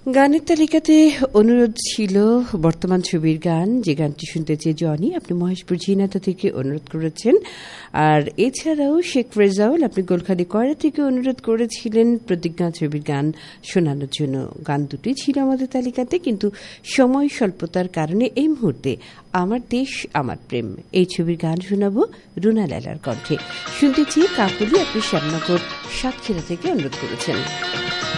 গানের তালিকাতে অনুরোধ ছিল বর্তমান ছবির গান, যে গানটি শুনতে চেয়ে জনি আপনি মহেশপুর ঝিনাইদহ থেকে অনুরোধ করেছেন। আর এছাড়াও শেখ রেজাউল আপনি গোলখালি কয়রা থেকে অনুরোধ করেছিলেন প্রতিজ্ঞা ছবির গান শোনানোর জন্য। গান দুটি ছিল আমাদের তালিকাতে, কিন্তু সময় স্বল্পতার কারণে এই মুহূর্তে আমার দেশ আমার প্রেম এই ছবির গান শোনাবো রুনা লালার কণ্ঠে। শুনতে চেয়ে কাকুলি আপনি শ্যামনগর সাতক্ষীরা থেকে অনুরোধ করেছেন।